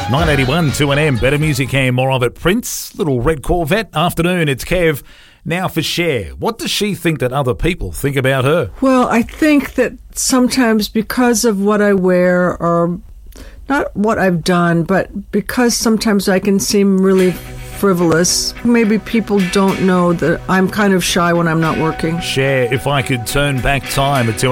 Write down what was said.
981 2NM, better music and more of it. Prince, Little Red Corvette. Afternoon, it's Kev. Now for Cher. What does she think that other people think about her? Well, I think that sometimes because of what I wear, or not what I've done, but because sometimes I can seem really frivolous, maybe people don't know that I'm kind of shy when I'm not working. Cher, If I Could Turn Back Time at 2